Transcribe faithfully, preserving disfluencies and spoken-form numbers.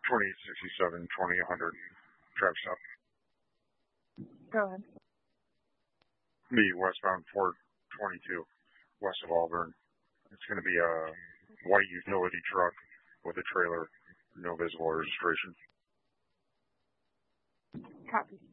twenty-eight sixty-seven, twenty one hundred, traffic stop. Go ahead. Me, westbound four twenty-two, west of Auburn. It's going to be a white utility truck with a trailer, no visible registration. Copy.